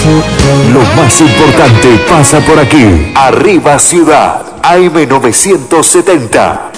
Lo más importante pasa por aquí. Arriba Ciudad, AM970.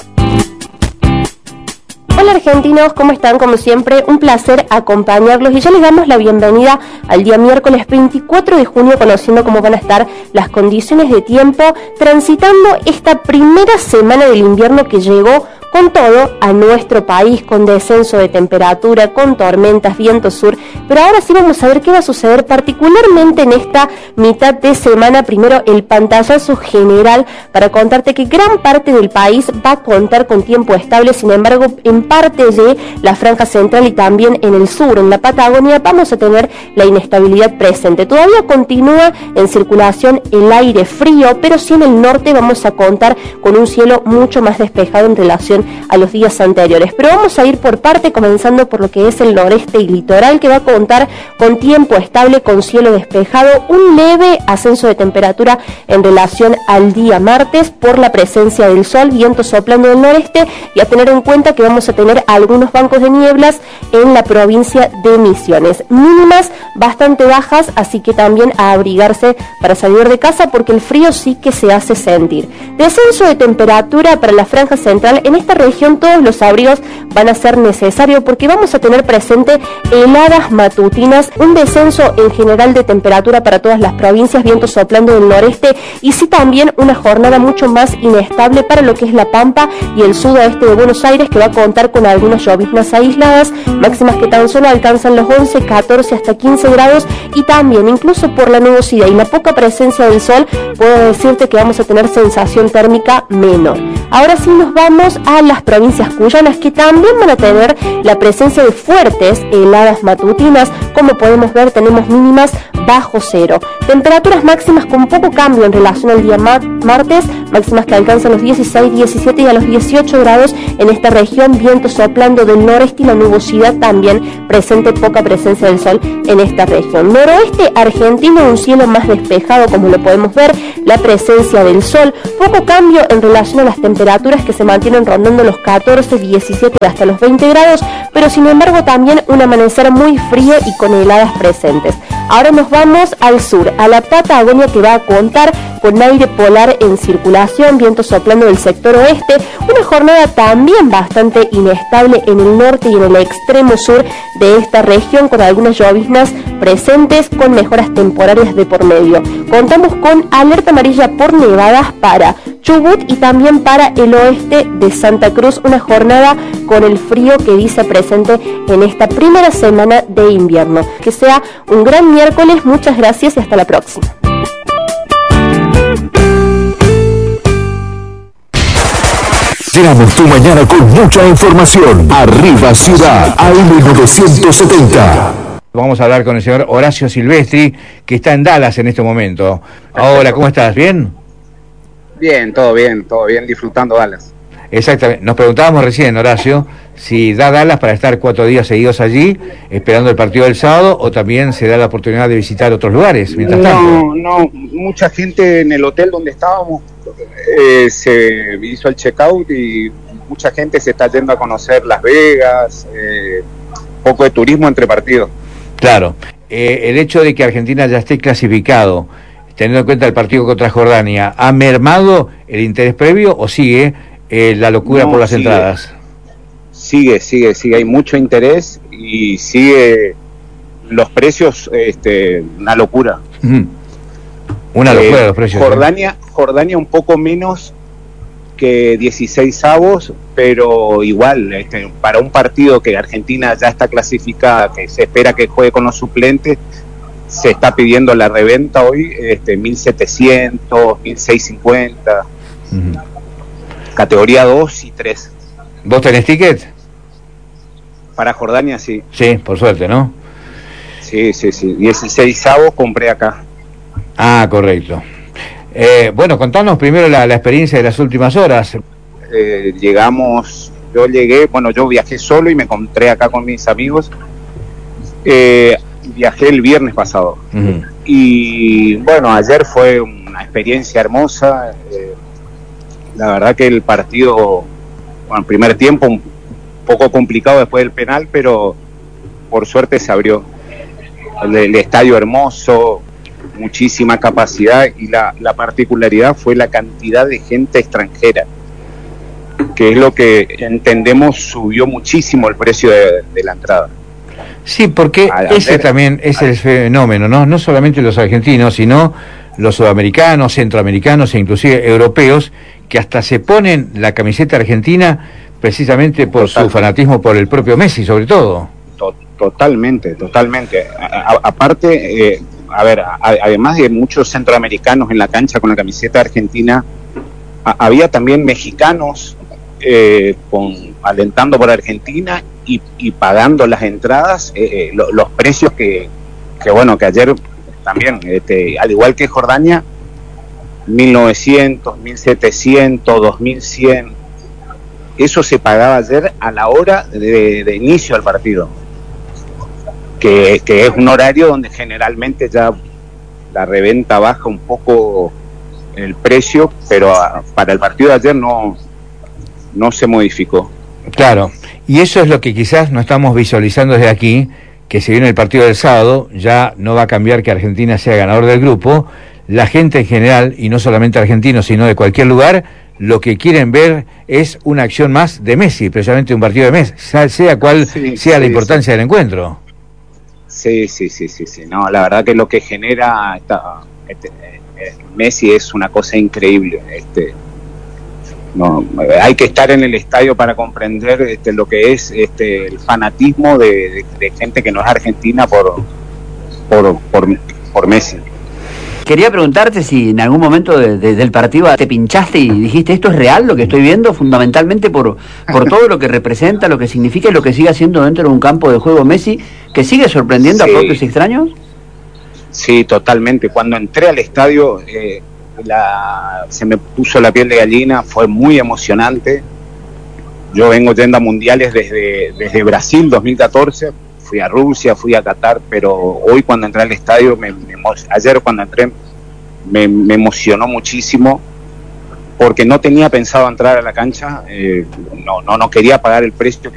Hola argentinos, ¿cómo están? Como siempre, un placer acompañarlos y ya les damos la bienvenida al día miércoles 24 de junio, conociendo cómo van a estar las condiciones de tiempo, transitando esta primera semana del invierno que llegó con todo a nuestro país, con descenso de temperatura, con tormentas, viento sur, pero ahora sí vamos a ver qué va a suceder particularmente en esta mitad de semana. Primero el pantallazo general para contarte que gran parte del país va a contar con tiempo estable, sin embargo en parte de la franja central y también en el sur, en la Patagonia, vamos a tener la inestabilidad presente. Todavía continúa en circulación el aire frío, pero sí en el norte vamos a contar con un cielo mucho más despejado en relación a los días anteriores, pero vamos a ir por parte, comenzando por lo que es el noreste y litoral, que va a contar con tiempo estable, con cielo despejado, un leve ascenso de temperatura en relación al día martes por la presencia del sol, viento soplando del noreste, y a tener en cuenta que vamos a tener algunos bancos de nieblas en la provincia de Misiones, mínimas bastante bajas, así que también a abrigarse para salir de casa porque el frío sí que se hace sentir. Descenso de temperatura para la franja central. En esta región todos los abrigos van a ser necesarios porque vamos a tener presente heladas matutinas, un descenso en general de temperatura para todas las provincias, viento soplando del noreste, y sí también una jornada mucho más inestable para lo que es la Pampa y el sudoeste de Buenos Aires, que va a contar con algunas lloviznas aisladas, máximas que tan solo alcanzan los 11, 14 hasta 15 grados, y también incluso por la nubosidad y la poca presencia del sol puedo decirte que vamos a tener sensación térmica menor. Ahora sí nos vamos a las provincias cuyanas, que también van a tener la presencia de fuertes heladas matutinas. Como podemos ver, tenemos mínimas bajo cero, temperaturas máximas con poco cambio en relación al día martes, máximas que alcanzan los 16, 17 y a los 18 grados en esta región, viento soplando del noreste y la nubosidad también presente, poca presencia del sol en esta región. Noroeste argentino, un cielo más despejado como lo podemos ver, la presencia del sol, poco cambio en relación a las temperaturas que se mantienen rondando los 14, 17 hasta los 20 grados, pero sin embargo también un amanecer muy frío y con heladas presentes. Ahora nos vamos al sur, a la Patagonia, que va a contar con aire polar en circulación, viento soplando del sector oeste, una jornada también bastante inestable en el norte y en el extremo sur de esta región, con algunas lloviznas presentes, con mejoras temporarias de por medio. Contamos con alerta amarilla por nevadas para Chubut y también para el oeste de Santa Cruz, una jornada con el frío que dice presente en esta primera semana de invierno. Que sea un gran miércoles, muchas gracias y hasta la próxima. Llegamos tu mañana con mucha información. Arriba Ciudad, AM970. Vamos a hablar con el señor Horacio Silvestri, que está en Dallas en este momento. Hola, ¿cómo estás? ¿Bien? Bien, todo bien, disfrutando Dallas. Exactamente. Nos preguntábamos recién, Horacio, si da Dallas para estar 4 días seguidos allí, esperando el partido del sábado, o también se da la oportunidad de visitar otros lugares mientras tanto. No, mucha gente en el hotel donde estábamos se hizo el checkout y mucha gente se está yendo a conocer Las Vegas, poco de turismo entre partidos. Claro, el hecho de que Argentina ya esté clasificado, teniendo en cuenta el partido contra Jordania, ¿ha mermado el interés previo o sigue la locura por las entradas? Sigue, hay mucho interés y sigue los precios, una locura. Una locura los precios. Jordania un poco menos que 16avos, pero igual, para un partido que Argentina ya está clasificada, que se espera que juegue con los suplentes, se está pidiendo la reventa hoy, 1.700, 1.650, categoría 2 y 3. ¿Vos tenés ticket? Para Jordania sí. Sí, por suerte, ¿no? Sí, 16avos compré acá. Ah, correcto. Bueno, contanos primero la experiencia de las últimas horas. Yo viajé solo y me encontré acá con mis amigos. Viajé el viernes pasado. Y bueno, ayer fue una experiencia hermosa. La verdad que el partido, bueno, primer tiempo un poco complicado después del penal, pero por suerte se abrió. El estadio hermoso, muchísima capacidad, y la particularidad fue la cantidad de gente extranjera, que es lo que entendemos subió muchísimo el precio de la entrada. Sí, porque ese también es el fenómeno, ¿no? No solamente los argentinos, sino los sudamericanos, centroamericanos e inclusive europeos, que hasta se ponen la camiseta argentina precisamente por su fanatismo por el propio Messi, sobre todo. Totalmente. Aparte, además de muchos centroamericanos en la cancha con la camiseta argentina, había también mexicanos alentando por Argentina y pagando las entradas, los precios que ayer también, al igual que Jordania, 1900, 1700, 2100, eso se pagaba ayer a la hora de inicio del partido, que es un horario donde generalmente ya la reventa baja un poco el precio, pero para el partido de ayer no se modificó. Claro, y eso es lo que quizás no estamos visualizando desde aquí, que si viene el partido del sábado, ya no va a cambiar que Argentina sea ganador del grupo. La gente en general, y no solamente argentinos, sino de cualquier lugar, lo que quieren ver es una acción más de Messi, precisamente un partido de Messi, sea cual sea la importancia del encuentro. Sí. No, la verdad que lo que genera Messi es una cosa increíble. No, hay que estar en el estadio para comprender lo que es el fanatismo de gente que no es argentina por Messi. Quería preguntarte si en algún momento del partido te pinchaste y dijiste, esto es real lo que estoy viendo, fundamentalmente por todo lo que representa, lo que significa y lo que sigue haciendo dentro de un campo de juego Messi, que sigue sorprendiendo a propios y extraños. Sí, totalmente. Cuando entré al estadio se me puso la piel de gallina, fue muy emocionante. Yo vengo yendo a mundiales desde Brasil 2014, fui a Rusia, fui a Qatar, pero hoy cuando entré al estadio, ayer cuando entré, me emocionó muchísimo, porque no tenía pensado entrar a la cancha, no quería pagar el precio